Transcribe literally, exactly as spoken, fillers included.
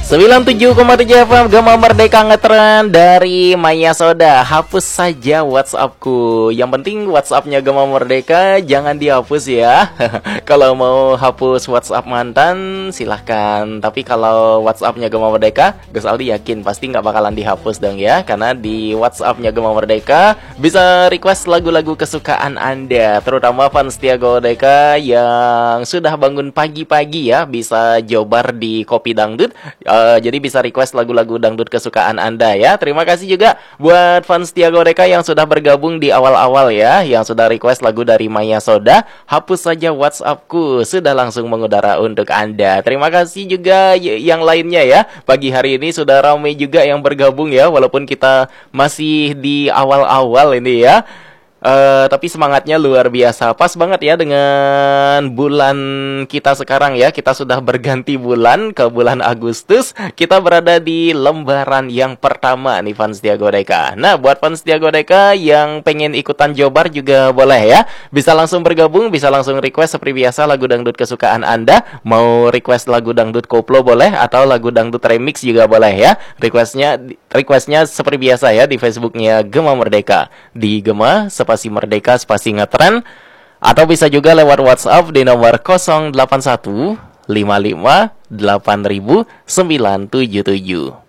sembilan puluh tujuh koma tujuh F M Gema Merdeka ngetren dari Maya Soda. Hapus saja WhatsAppku. Yang penting WhatsAppnya Gema Merdeka jangan dihapus ya. Kalau mau hapus WhatsApp mantan silahkan. Tapi kalau WhatsAppnya Gema Merdeka, Gus Aldi yakin pasti nggak bakalan dihapus dong ya. Karena di WhatsAppnya Gema Merdeka bisa request lagu-lagu kesukaan Anda. Terutama fans setia Gema Merdeka yang sudah bangun pagi-pagi ya, bisa jobar di Kopi Dangdut. Uh, jadi bisa request lagu-lagu dangdut kesukaan Anda ya. Terima kasih juga buat fans setia Goreka yang sudah bergabung di awal-awal ya, yang sudah request lagu dari Maya Soda. Hapus saja WhatsAppku, sudah langsung mengudara untuk Anda. Terima kasih juga y- yang lainnya ya. Pagi hari ini sudah ramai juga yang bergabung ya, walaupun kita masih di awal-awal ini ya. Uh, tapi semangatnya luar biasa. Pas banget ya dengan bulan kita sekarang ya. Kita sudah berganti bulan ke bulan Agustus. Kita berada di lembaran yang pertama nih fans setia Godeka. Nah buat fans setia Godeka yang pengen ikutan jobar juga boleh ya. Bisa langsung bergabung, bisa langsung request seperti biasa lagu dangdut kesukaan Anda. Mau request lagu dangdut koplo boleh, atau lagu dangdut remix juga boleh ya. Requestnya requestnya seperti biasa ya di Facebooknya Gema Merdeka. Di Gema spasi Merdeka spasi ngetren, atau bisa juga lewat WhatsApp di nomor nol delapan satu lima lima delapan nol nol sembilan tujuh tujuh.